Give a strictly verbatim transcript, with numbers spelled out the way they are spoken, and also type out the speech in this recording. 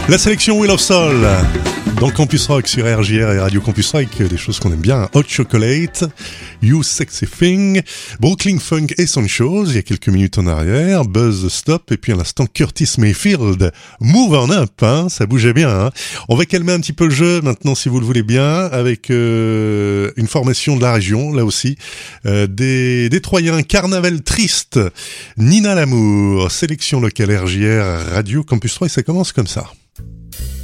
La sélection Wheel of Soul dans Campus Rock sur R J R et Radio Campus Rock, des choses qu'on aime bien. Hot Chocolate, You Sexy Thing, Brooklyn Funk Essentials, il y a quelques minutes en arrière, Buzz Stop, et puis à l'instant Curtis Mayfield, Move On Up, hein, ça bougeait bien. Hein. On va calmer un petit peu le jeu maintenant, si vous le voulez bien, avec euh, une formation de la région, là aussi, euh, des, des Troyens, Carnaval Triste, Nina Lamour, sélection locale R J R, Radio Campus trois, et ça commence comme ça.